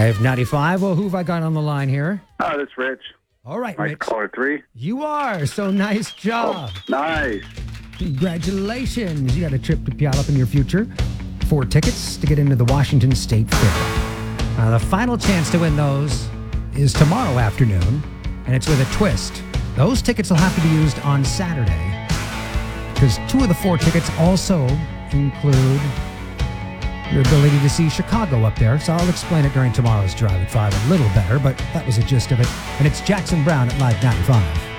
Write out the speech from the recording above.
Live 95. Well, who have I got on the line here? Oh, that's Rich. All right, Nice Rich. caller 3. You are. So nice job. Oh, nice. Congratulations. You got a trip to Puyallup in your future. 4 tickets to get into the Washington State Fair. The final chance to win those is tomorrow afternoon, and it's with a twist. Those tickets will have to be used on Saturday because 2 of the 4 tickets also include your ability to see Chicago up there. So I'll explain it during tomorrow's Drive at 5 a little better, but that was the gist of it. And it's Jackson Brown at Live 95.